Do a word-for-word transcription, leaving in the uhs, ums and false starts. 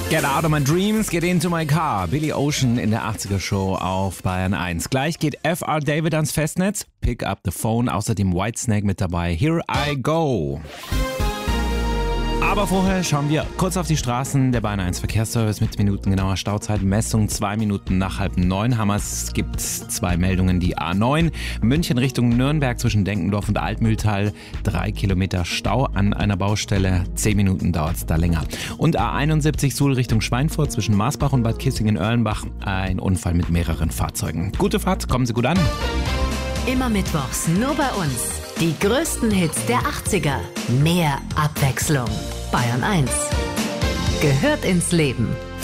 Get out of my dreams, get into my car. Billy Ocean in der achtziger-Show auf Bayern eins. Gleich geht F R David ans Festnetz. Pick up the phone. Außerdem Whitesnake mit dabei. Here I go. Aber vorher schauen wir kurz auf die Straßen. Der Bayern eins Verkehrsservice mit minutengenauer Stauzeitmessung. Zwei Minuten nach halb neun haben wir es. Es gibt zwei Meldungen. Die A neun München Richtung Nürnberg zwischen Denkendorf und Altmühltal. Drei Kilometer Stau an einer Baustelle. Zehn Minuten dauert es da länger. Und A einundsiebzig Suhl Richtung Schweinfurt zwischen Marsbach und Bad Kissingen-Erlenbach. Ein Unfall mit mehreren Fahrzeugen. Gute Fahrt, kommen Sie gut an. Immer mittwochs nur bei uns. Die größten Hits der achtziger. Mehr Abwechslung. Bayern eins. Gehört ins Leben.